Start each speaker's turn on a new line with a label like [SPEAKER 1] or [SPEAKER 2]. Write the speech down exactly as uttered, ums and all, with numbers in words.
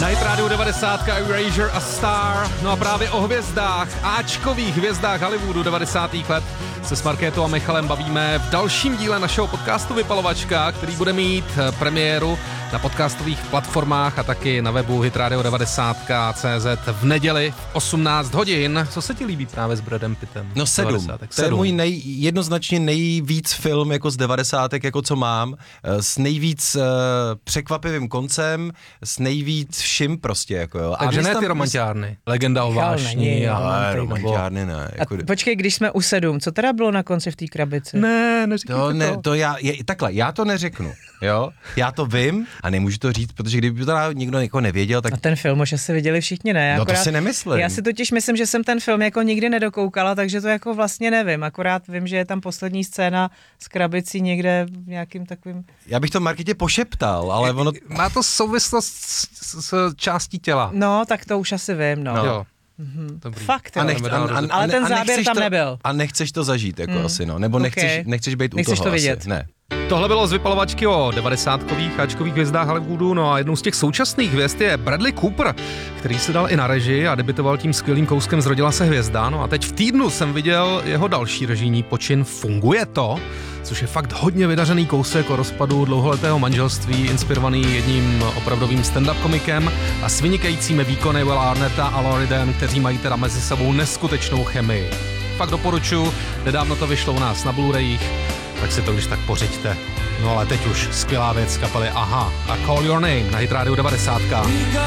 [SPEAKER 1] Na Hit Radio devadesát Erasure a Star. No a právě o hvězdách, áčkových hvězdách Hollywoodu devadesátých let se s Markétou a Michalem bavíme v dalším díle našeho podcastu Vypalovačka, který bude mít premiéru na podcastových platformách a taky na webu hitradio devadesát tečka cé zet v neděli v osmnáct hodin. Co se ti líbí právě s Bradem Pittem?
[SPEAKER 2] No sedm. devadesátek. To je můj nej, jednoznačně nejvíc film jako z devadesátek, jako co mám, s nejvíc uh, překvapivým koncem, s nejvíc vším prostě, jako jo.
[SPEAKER 1] Takže ne
[SPEAKER 2] tam,
[SPEAKER 1] ty romantiárny. Legenda o
[SPEAKER 3] Michal
[SPEAKER 1] vášni.
[SPEAKER 3] není,
[SPEAKER 1] A...
[SPEAKER 2] Ale romantiárny ne. Jako...
[SPEAKER 3] A počkej, když jsme u sedm, co teda bylo na konci v té krabici?
[SPEAKER 1] Ne, neříkejte
[SPEAKER 2] to.
[SPEAKER 1] to.
[SPEAKER 2] Ne, to já, je, takhle, já to neřeknu, jo. Já to vím a nemůžu to říct, protože kdyby to někdo někoho nevěděl, tak...
[SPEAKER 3] A ten film už asi viděli všichni, ne?
[SPEAKER 2] No
[SPEAKER 3] akorát,
[SPEAKER 2] to si nemyslím.
[SPEAKER 3] Já si totiž myslím, že jsem ten film jako nikdy nedokoukala, takže to jako vlastně nevím. Akorát vím, že je tam poslední scéna s krabicí někde v nějakým takovým...
[SPEAKER 2] Já bych to Markitě pošeptal, ale ono...
[SPEAKER 1] Má to souvislost s, s, s částí těla.
[SPEAKER 3] No, tak to už asi vím, no.
[SPEAKER 2] No.
[SPEAKER 1] Jo.
[SPEAKER 3] Mm-hmm.
[SPEAKER 1] Dobrý.
[SPEAKER 3] Fakt, jo.
[SPEAKER 2] A nech, a, a, a,
[SPEAKER 3] ale ten
[SPEAKER 2] a
[SPEAKER 3] záběr tam
[SPEAKER 2] to,
[SPEAKER 3] nebyl.
[SPEAKER 2] A nechceš to zažít, jako
[SPEAKER 3] mm.
[SPEAKER 2] asi, no. Nebo nechceš,
[SPEAKER 3] okay.
[SPEAKER 2] nechceš být
[SPEAKER 3] nechceš
[SPEAKER 2] u toho
[SPEAKER 3] to vidět.
[SPEAKER 2] asi. Ne.
[SPEAKER 1] Tohle bylo z Vypalovačky o devadesátkových áčkových hvězdách Hollywoodu, no a jednou z těch současných hvězd je Bradley Cooper, který se dal i na režii a debitoval tím skvělým kouskem Zrodila se hvězda. No a teď v týdnu jsem viděl jeho další režijní počin Funguje to, což je fakt hodně vydařený kousek o rozpadu dlouholetého manželství, inspirovaný jedním opravdovým stand-up komikem a s vynikajícími výkony Willa Arnetta a Laurie Dan, kteří mají teda mezi sebou neskutečnou chemii. Fakt doporučuji, nedávno to vyšlo u nás na Blu-rayích, tak si to když tak pořiďte. No ale teď už skvělá věc kapely Aha a Call Your Name na Hit Radio devadesát.